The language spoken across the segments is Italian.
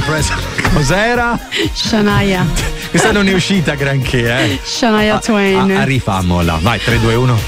preso. Cos'era? Shania. Questa non è uscita granché, Shania Twain. Rifamola. Vai, 3, 2, 1.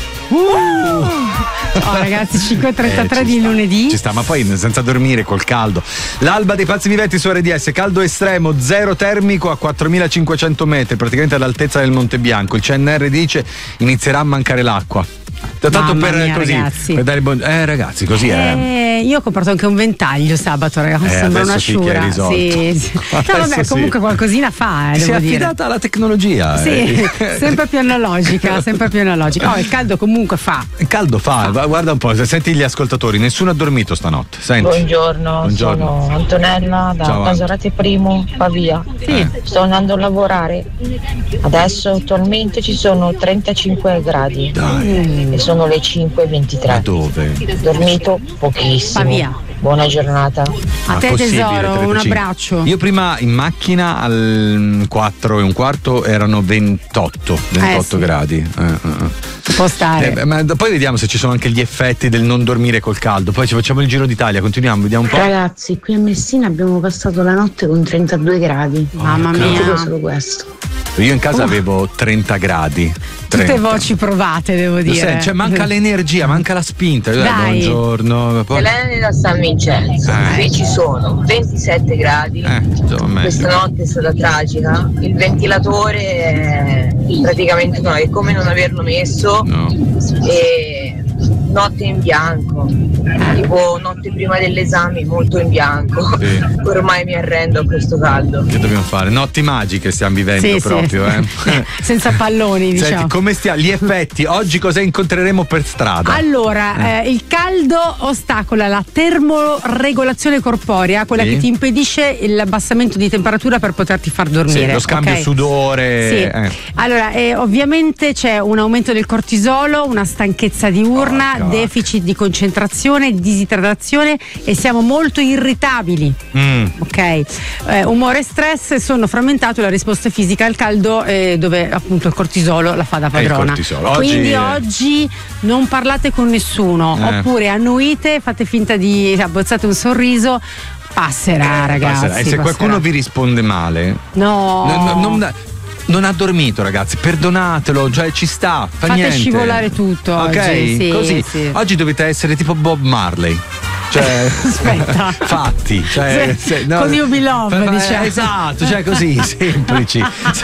Oh ragazzi, 5:33 di lunedì. Ci sta, ma poi senza dormire col caldo. L'alba dei pazzi viventi su RDS, caldo estremo, zero termico a 4500 metri, praticamente all'altezza del Monte Bianco. Il CNR dice inizierà a mancare l'acqua. Tanto Mamma per mia, così, ragazzi. per dare ragazzi, così è. Io ho comprato anche un ventaglio sabato, ragazzi. Sembra una sì che è sciura. risolto. Sì. No, vabbè, Sì. comunque qualcosina fa. Si è devo dire. affidata alla tecnologia. Sì, sempre più analogica, sempre più analogica. Oh, il caldo comunque fa. Il caldo fa, guarda un po', senti gli ascoltatori, nessuno ha dormito stanotte. Senti. Buongiorno, sono Antonella da Ciao, Casorate Primo, Pavia. Sì. Sto andando a lavorare. Adesso attualmente ci sono 35 gradi. Dai. E sono le 5:23. Ma dove? Dormito pochissimo. Pavia. Buona giornata. A te Possibile, tesoro, 35. un abbraccio. Io prima in macchina al 4:15 erano 28 sì. gradi. Può stare. Ma poi vediamo se ci sono anche gli effetti del non dormire col caldo. Poi ci facciamo il giro d'Italia, continuiamo, vediamo un po'. Ragazzi, qui a Messina abbiamo passato la notte con 32 gradi. Mamma mia. Dico solo questo. Io in casa avevo 30 gradi. Tutte 30. voci provate, devo dire. Sai, cioè, manca l'energia, manca la spinta. Dai. Buongiorno. Poi... Elena da San Vincenzo, qui ci sono 27 gradi. Insomma, Questa notte è stata tragica. Il ventilatore praticamente è come non averlo messo. No. E notte in bianco, tipo notte prima dell'esame molto in bianco. Sì. Ormai mi arrendo a questo caldo. Che dobbiamo fare? Notti magiche stiamo vivendo Sì, proprio, sì. Senza palloni, diciamo. Senti, come stiamo? Gli effetti, oggi cosa incontreremo per strada? Allora, il caldo ostacola la termoregolazione corporea, quella Sì. che ti impedisce l'abbassamento di temperatura per poterti far dormire. Sì, lo scambio ok? sudore. Sì. Allora, ovviamente c'è un aumento del cortisolo, una stanchezza diurna, deficit di concentrazione, disidratazione e siamo molto irritabili. Ok? Umore e stress sono frammentato, la risposta fisica al caldo dove appunto il cortisolo la fa da padrona. Quindi oggi non parlate con nessuno, oppure annuite, fate finta di abbozzate un sorriso. Passerà, ragazzi. E se qualcuno vi risponde male, non ha dormito, ragazzi, perdonatelo, cioè ci sta, Fate niente. scivolare tutto ok? oggi, sì, Così. sì. Oggi dovete essere tipo Bob Marley. Cioè, aspetta, fatti, cioè, con You Be Love, diciamo. Esatto, cioè così, semplici,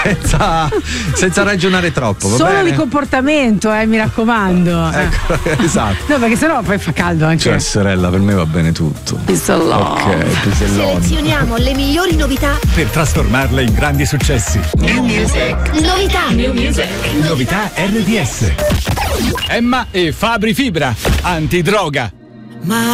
senza ragionare troppo. Va Solo bene? di comportamento, mi raccomando. Ecco, esatto. No, perché sennò poi fa caldo anche. Cioè, sorella, per me va bene tutto. Ok, pisellone. Selezioniamo le migliori novità per trasformarle in grandi successi. New Music. Novità. New Music. Novità RDS. Emma e Fabri Fibra, antidroga.